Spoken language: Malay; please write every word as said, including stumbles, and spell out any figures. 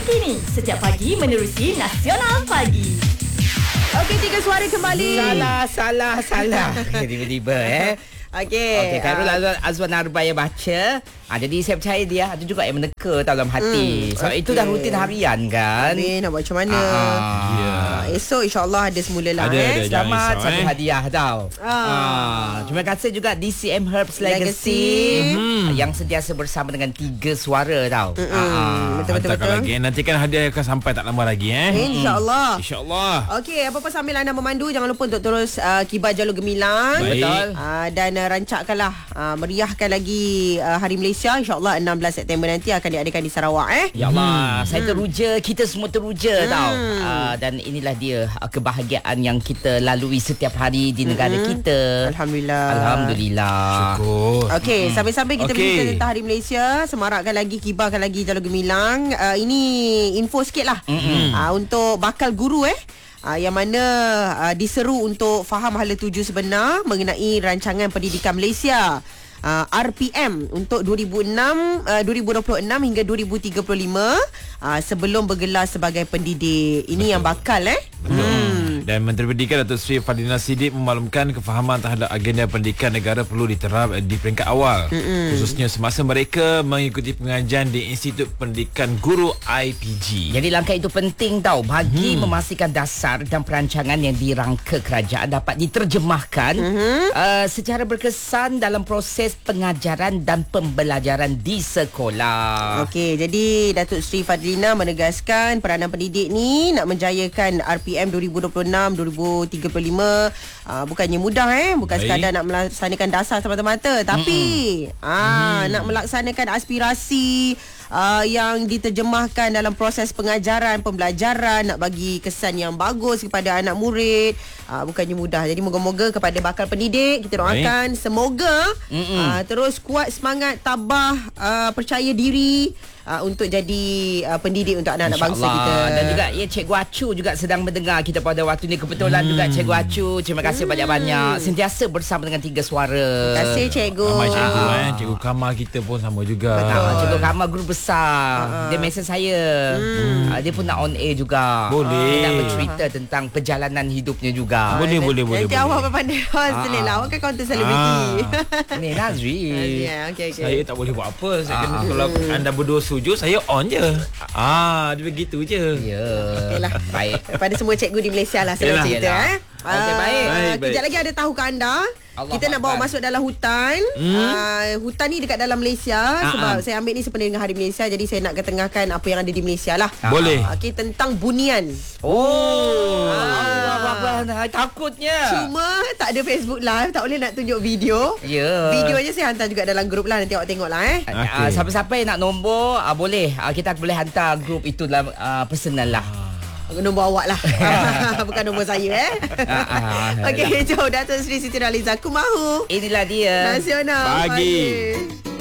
terkini setiap pagi menerusi Nasional Pagi. Okey, tiga suara kembali. Salah, salah, salah. Tiba-tiba eh. Okey. Okey, Khairul Azwan, Azwan Arbaya baca. Ah, jadi saya percaya dia ada juga yang meneka dalam hati. Hmm, Sebab so, itu dah rutin harian kan. Habis nak buat macam mana? Ah, yeah. Esok insyaAllah ada semula lah. Ada, eh. ada. Selamat risau, satu eh. hadiah tau. Ah. Ah. Terima kasih juga D C M Herbs Legacy, Legacy. Mm-hmm. yang sentiasa bersama dengan tiga suara tau. Mm-mm. Ah. Betul-betul. Hantarkan lagi. Nanti kan hadiah akan sampai tak lama lagi eh. Eh, InsyaAllah. InsyaAllah. Okey, apa-apa sambil anda memandu, jangan lupa untuk terus uh, kibar jalur gemilang. Baik. Betul. Uh, dan uh, rancakkanlah uh, meriahkan lagi uh, Hari Malaysia. InsyaAllah enam belas September nanti akan diadakan di Sarawak eh. Ya Allah, Hmm. saya teruja, kita semua teruja hmm. tau. Uh, dan inilah dia uh, kebahagiaan yang kita lalui setiap hari di negara Hmm. kita. Alhamdulillah. Alhamdulillah. Syukur. Okey, hmm. sambil-sambil kita Okey. berbincang tentang Hari Malaysia, semarakkan lagi, kibarkan lagi jalur gemilang. Uh, ini info sikit lah uh, untuk bakal guru eh. Uh, yang mana uh, diseru untuk faham hala tuju sebenar mengenai rancangan pendidikan Malaysia. Uh, R P M untuk dua ribu enam, uh, dua ribu dua puluh enam hingga dua ribu tiga puluh lima uh, sebelum bergelar sebagai pendidik. Ini Betul. yang bakal eh. Hmm. Dan Menteri Pendidikan Datuk Seri Fadlina Siddiq memaklumkan kefahaman terhadap agenda pendidikan negara perlu diterap di peringkat awal. Mm-mm. Khususnya semasa mereka mengikuti pengajian di Institut Pendidikan Guru I P G. Jadi langkah itu penting tau bagi Hmm. memastikan dasar dan perancangan yang dirangka kerajaan dapat diterjemahkan mm-hmm. uh, secara berkesan dalam proses pengajaran dan pembelajaran di sekolah. Okey, jadi Datuk Seri Fadlina menegaskan peranan pendidik ni nak menjayakan R P M dua ribu dua puluh enam dua ribu tiga puluh lima uh, bukannya mudah eh, bukan Baik. sekadar nak melaksanakan dasar semata-mata, tapi mm-hmm. ah mm. nak melaksanakan aspirasi Uh, yang diterjemahkan dalam proses pengajaran, pembelajaran, nak bagi kesan yang bagus kepada anak murid, uh, bukannya mudah. Jadi moga-moga kepada bakal pendidik, kita doakan Baik. semoga uh, terus kuat semangat, tabah, uh, percaya diri uh, untuk jadi uh, pendidik untuk anak-anak bangsa kita. Dan juga ya, Cikgu Acu juga sedang mendengar kita pada waktu ni. Kebetulan hmm. juga Cikgu Acu, terima kasih hmm. banyak-banyak sentiasa bersama dengan tiga suara. Terima kasih Cikgu. Ramai cikgu Ah. eh. Cikgu Kamal kita pun sama juga. Betul. Ah, Cikgu Kamal guru besar. Uh-huh. Dia mesej saya. Hmm. Ah, dia pun nak on air juga. Boleh. Dia nak bercerita uh-huh. tentang perjalanan hidupnya juga. Boleh, boleh, boleh. Nanti boleh. awak berpandai host uh-huh. lah. Awak kan counter celebrity. Ni Nazri. Ya, okey okey. Saya tak boleh buat apa. Saya Ah. kena, kalau anda berdua setuju, saya on je. Ah, dia begitu je. Ya. Okeylah. Baik. Kepada semua cikgu di Malaysia lah saya Yelah. cerita Yelah. eh. Okey, baik. Ah, Baik, Kejap baik. lagi ada tahu ke anda. Allah Kita nak bawa Akbar. masuk dalam hutan. Hmm. Uh, hutan ni dekat dalam Malaysia. Ah, Sebab ah. saya ambil ni sepenuhnya dengan Hari Malaysia. Jadi saya nak ketengahkan apa yang ada di Malaysia lah. Ah. Boleh. Okey, tentang bunian. Oh. Ah. Apa-apa takutnya. Cuma tak ada Facebook Live. Tak boleh nak tunjuk video. Ya. Videonya saya hantar juga dalam grup lah. Nanti awak tengok lah eh. Okay. Okey. Uh, siapa-siapa yang nak nombor uh, boleh uh, kita boleh hantar grup itu dalam uh, personal lah. Nombor awak lah. Bukan nombor saya eh. Ah, ah, Okey, jom Datuk Seri Siti Nurhaliza Kumahu. Inilah dia Nasional Pagi. Pagi.